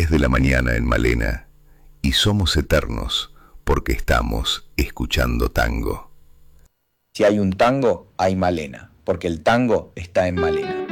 10 de la mañana en Malena y somos eternos porque estamos escuchando tango. Si hay un tango, hay Malena, porque el tango está en Malena.